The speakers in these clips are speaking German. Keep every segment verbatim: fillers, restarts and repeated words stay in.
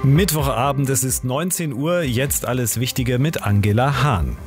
Mittwochabend, es ist neunzehn Uhr, jetzt alles Wichtige mit Angela Hahn.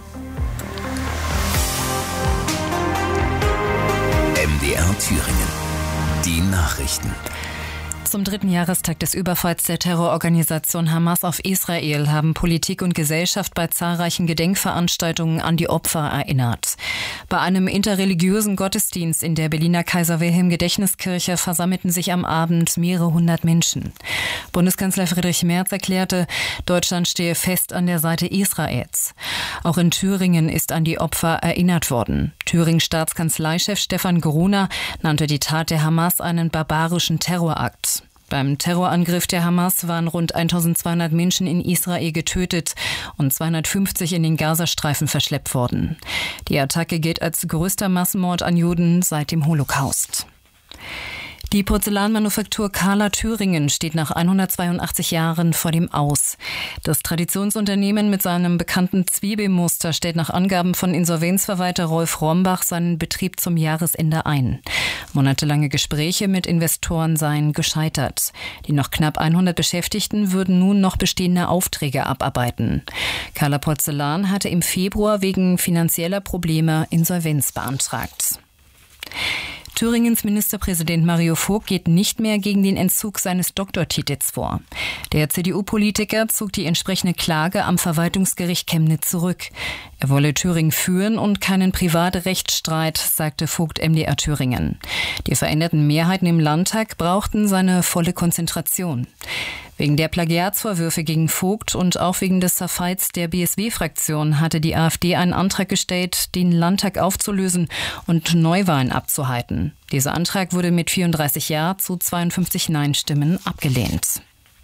M D R Thüringen. Die Nachrichten. Zum dritten Jahrestag des Überfalls der Terrororganisation Hamas auf Israel haben Politik und Gesellschaft bei zahlreichen Gedenkveranstaltungen an die Opfer erinnert. Bei einem interreligiösen Gottesdienst in der Berliner Kaiser-Wilhelm-Gedächtniskirche versammelten sich am Abend mehrere hundert Menschen. Bundeskanzler Friedrich Merz erklärte, Deutschland stehe fest an der Seite Israels. Auch in Thüringen ist an die Opfer erinnert worden. Thürings Staatskanzleichef Stefan Gruner nannte die Tat der Hamas einen barbarischen Terrorakt. Beim Terrorangriff der Hamas waren rund eintausendzweihundert Menschen in Israel getötet und zweihundertfünfzig in den Gazastreifen verschleppt worden. Die Attacke gilt als größter Massenmord an Juden seit dem Holocaust. Die Porzellanmanufaktur Kala Thüringen steht nach hundertzweiundachtzig Jahren vor dem Aus. Das Traditionsunternehmen mit seinem bekannten Zwiebelmuster stellt nach Angaben von Insolvenzverwalter Rolf Rombach seinen Betrieb zum Jahresende ein. Monatelange Gespräche mit Investoren seien gescheitert. Die noch knapp hundert Beschäftigten würden nun noch bestehende Aufträge abarbeiten. Kala Porzellan hatte im Februar wegen finanzieller Probleme Insolvenz beantragt. Thüringens Ministerpräsident Mario Vogt geht nicht mehr gegen den Entzug seines Doktortitels vor. Der C D U-Politiker zog die entsprechende Klage am Verwaltungsgericht Chemnitz zurück. Er wolle Thüringen führen und keinen Privatrechtsstreit, sagte Vogt M D R Thüringen. Die veränderten Mehrheiten im Landtag brauchten seine volle Konzentration. Wegen der Plagiatsvorwürfe gegen Vogt und auch wegen des Zerfalls der B S W-Fraktion hatte die AfD einen Antrag gestellt, den Landtag aufzulösen und Neuwahlen abzuhalten. Dieser Antrag wurde mit vierunddreißig Ja zu zweiundfünfzig Nein-Stimmen abgelehnt.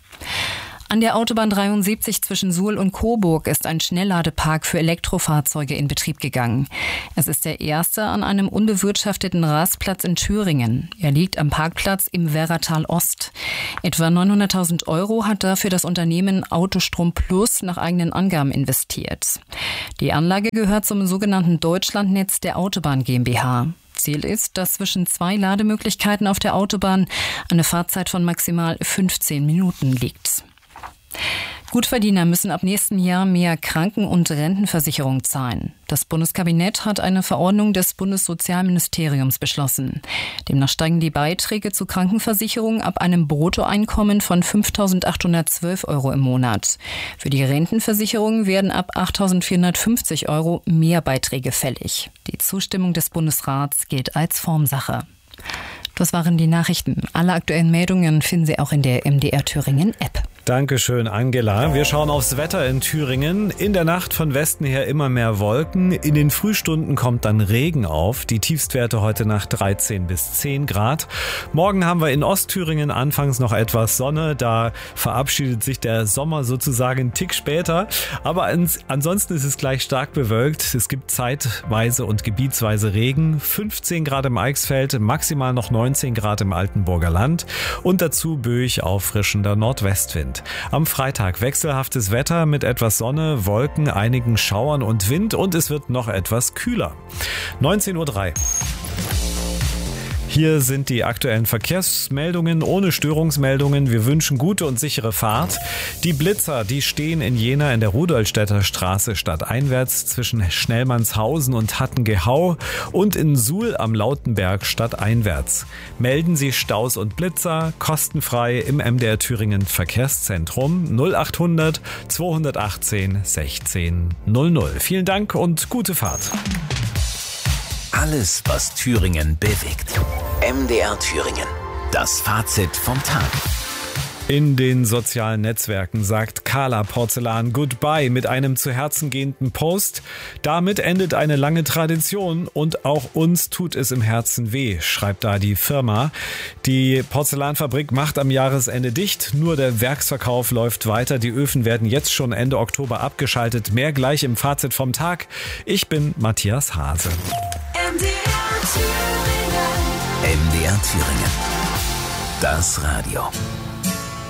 An der Autobahn dreiundsiebzig zwischen Suhl und Coburg ist ein Schnellladepark für Elektrofahrzeuge in Betrieb gegangen. Es ist der erste an einem unbewirtschafteten Rastplatz in Thüringen. Er liegt am Parkplatz im Werratal Ost. Etwa neunhunderttausend Euro hat dafür das Unternehmen Autostrom Plus nach eigenen Angaben investiert. Die Anlage gehört zum sogenannten Deutschlandnetz der Autobahn GmbH. Ziel ist, dass zwischen zwei Lademöglichkeiten auf der Autobahn eine Fahrzeit von maximal fünfzehn Minuten liegt. Gutverdiener müssen ab nächsten Jahr mehr Kranken- und Rentenversicherung zahlen. Das Bundeskabinett hat eine Verordnung des Bundessozialministeriums beschlossen. Demnach steigen die Beiträge zur Krankenversicherung ab einem Bruttoeinkommen von fünftausendachthundertzwölf Euro im Monat. Für die Rentenversicherung werden ab achttausendvierhundertfünfzig Euro mehr Beiträge fällig. Die Zustimmung des Bundesrats gilt als Formsache. Das waren die Nachrichten. Alle aktuellen Meldungen finden Sie auch in der M D R Thüringen App. Dankeschön, Angela. Wir schauen aufs Wetter in Thüringen. In der Nacht von Westen her immer mehr Wolken. In den Frühstunden kommt dann Regen auf. Die Tiefstwerte heute Nacht dreizehn bis zehn Grad. Morgen haben wir in Ostthüringen anfangs noch etwas Sonne. Da verabschiedet sich der Sommer sozusagen einen Tick später. Aber ans- ansonsten ist es gleich stark bewölkt. Es gibt zeitweise und gebietsweise Regen. fünfzehn Grad im Eichsfeld, maximal noch neunzehn Grad im Altenburger Land. Und dazu böig auffrischender Nordwestwind. Am Freitag wechselhaftes Wetter mit etwas Sonne, Wolken, einigen Schauern und Wind und es wird noch etwas kühler. neunzehn Uhr drei. Hier sind die aktuellen Verkehrsmeldungen ohne Störungsmeldungen. Wir wünschen gute und sichere Fahrt. Die Blitzer, die stehen in Jena in der Rudolstädter Straße stadteinwärts zwischen Schnellmannshausen und Hattengehau und in Suhl am Lautenberg stadteinwärts. Melden Sie Staus und Blitzer kostenfrei im M D R Thüringen Verkehrszentrum null achthundert zweihundertachtzehn sechzehn null null. Vielen Dank und gute Fahrt. Alles, was Thüringen bewegt. M D R Thüringen. Das Fazit vom Tag. In den sozialen Netzwerken sagt Kala Porzellan Goodbye mit einem zu Herzen gehenden Post. Damit endet eine lange Tradition und auch uns tut es im Herzen weh, schreibt da die Firma. Die Porzellanfabrik macht am Jahresende dicht, nur der Werksverkauf läuft weiter. Die Öfen werden jetzt schon Ende Oktober abgeschaltet. Mehr gleich im Fazit vom Tag. Ich bin Matthias Hase. M D R Thüringen. M D R Thüringen. Das Radio.